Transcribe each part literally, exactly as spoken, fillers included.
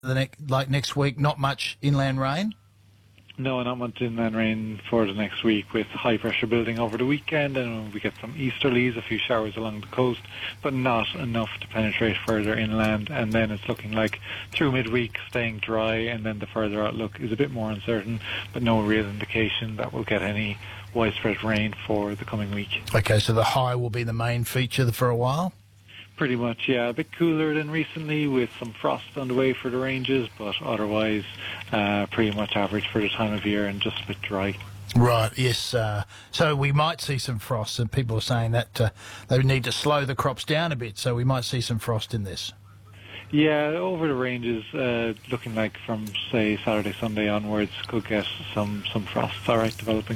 the ne- like next week, not much inland rain? No, not much inland rain for the next week, with high pressure building over the weekend, and we get some easterlies, a few showers along the coast, but not enough to penetrate further inland. And then it's looking like through midweek staying dry, and then the further outlook is a bit more uncertain, but no real indication that we'll get any widespread rain for the coming week. Okay, so the high will be the main feature for a while? Pretty much, yeah. A bit cooler than recently, with some frost on the way for the ranges, but otherwise uh, pretty much average for the time of year and just a bit dry. Right, yes. Uh, so we might see some frost, and people are saying that uh, they need to slow the crops down a bit, so we might see some frost in this. Yeah, over the ranges, uh, looking like from, say, Saturday, Sunday onwards, could get some, some frosts, all right, developing.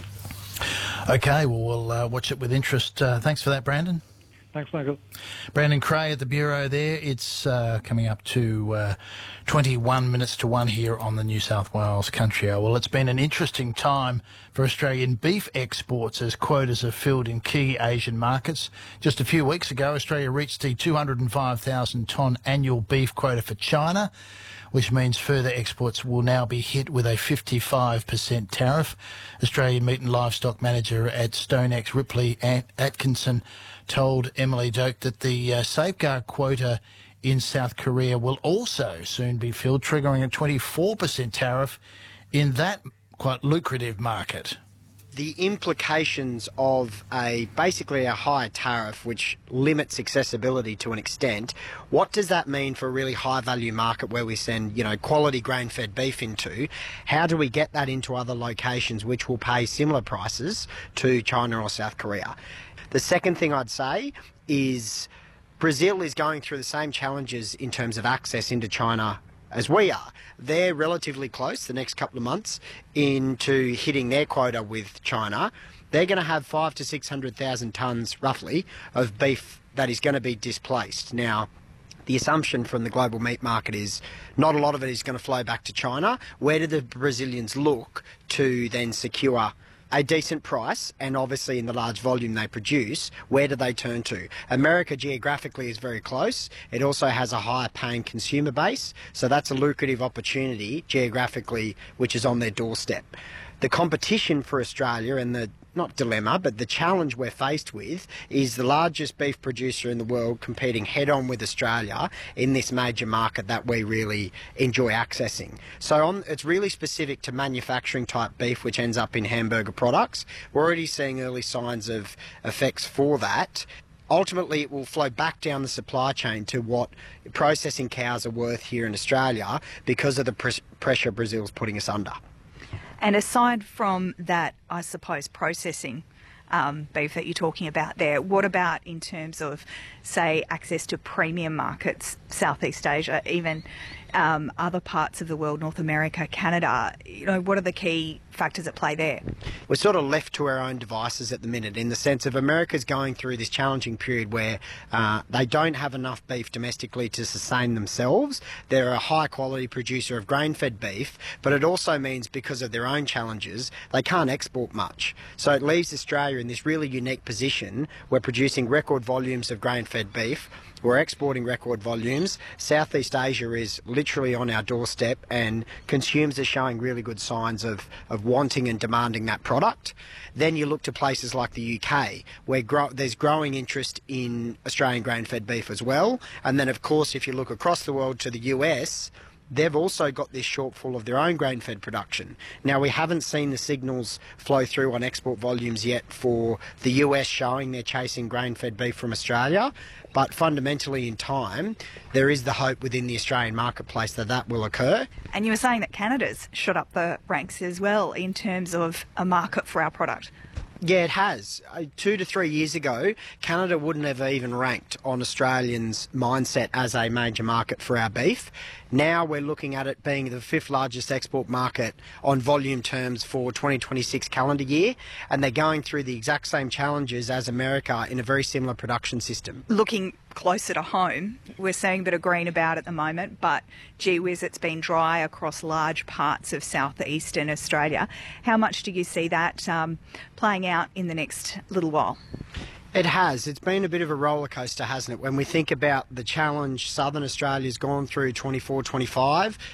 Okay, well, we'll uh, watch it with interest. Uh, thanks for that, Brandon. Thanks, Michael. Brandon Creagh at the Bureau there. It's uh, coming up to uh, twenty-one minutes to one here on the New South Wales Country Hour. Well, it's been an interesting time for Australian beef exports as quotas are filled in key Asian markets. Just a few weeks ago, Australia reached the two hundred five thousand tonne annual beef quota for China, which means further exports will now be hit with a fifty-five percent tariff. Australian Meat and Livestock Manager at StoneX, Ripley Atkinson, told Emily Doak that the uh, safeguard quota in South Korea will also soon be filled, triggering a twenty-four percent tariff in that quite lucrative market. The implications of a basically a higher tariff which limits accessibility to an extent, what does that mean for a really high value market where we send, you know, quality grain fed beef into? How do we get that into other locations which will pay similar prices to China or South Korea? The second thing I'd say is Brazil is going through the same challenges in terms of access into China as we are. They're relatively close the next couple of months into hitting their quota with China. They're going to have five to six hundred thousand tonnes roughly of beef that is going to be displaced. Now, the assumption from the global meat market is not a lot of it is going to flow back to China. Where do the Brazilians look to then secure a decent price, and obviously in the large volume they produce, where do they turn to? America geographically is very close. It also has a higher paying consumer base, so that's a lucrative opportunity geographically which is on their doorstep. The competition for Australia and the, not dilemma, but the challenge we're faced with is the largest beef producer in the world competing head-on with Australia in this major market that we really enjoy accessing. So on, it's really specific to manufacturing type beef, which ends up in hamburger products. We're already seeing early signs of effects for that. Ultimately, it will flow back down the supply chain to what processing cows are worth here in Australia because of the pres- pressure Brazil's putting us under. And aside from that, I suppose, processing um, beef that you're talking about there, what about in terms of, say, access to premium markets, Southeast Asia, even um, other parts of the world, North America, Canada? You know, what are the key factors at play there? We're sort of left to our own devices at the minute, in the sense of America's going through this challenging period where uh, they don't have enough beef domestically to sustain themselves. They're a high quality producer of grain-fed beef, but it also means because of their own challenges, they can't export much. So it leaves Australia in this really unique position. We're producing record volumes of grain-fed beef. We're exporting record volumes. Southeast Asia is literally on our doorstep, and consumers are showing really good signs of, of wanting and demanding that product. Then you look to places like the U K, where gro- there's growing interest in Australian grain-fed beef as well. And then, of course, if you look across the world to the U S, they've also got this shortfall of their own grain-fed production. Now, we haven't seen the signals flow through on export volumes yet for the U S showing they're chasing grain-fed beef from Australia, but fundamentally in time, there is the hope within the Australian marketplace that that will occur. And you were saying that Canada's shot up the ranks as well in terms of a market for our product. Yeah, it has. Uh, two to three years ago, Canada wouldn't have even ranked on Australians' mindset as a major market for our beef. Now we're looking at it being the fifth largest export market on volume terms for twenty twenty-six calendar year, and they're going through the exact same challenges as America in a very similar production system. Looking closer to home, we're seeing a bit of green about at the moment, but gee whiz, it's been dry across large parts of southeastern Australia. How much do you see that um, playing out in the next little while? It has. It's been a bit of a roller coaster, hasn't it? When we think about the challenge Southern Australia's gone through twenty-four twenty-five,